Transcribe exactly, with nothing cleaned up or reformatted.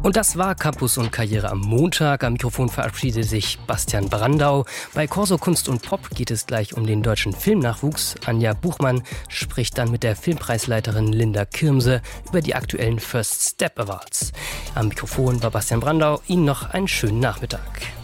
Und das war Campus und Karriere am Montag. Am Mikrofon verabschiedet sich Bastian Brandau. Bei Corso Kunst und Pop geht es gleich um den deutschen Filmnachwuchs. Anja Buchmann spricht dann mit der Filmpreisleiterin Linda Kirmse über die aktuellen First Step Awards. Am Mikrofon war Bastian Brandau. Ihnen noch einen schönen Nachmittag.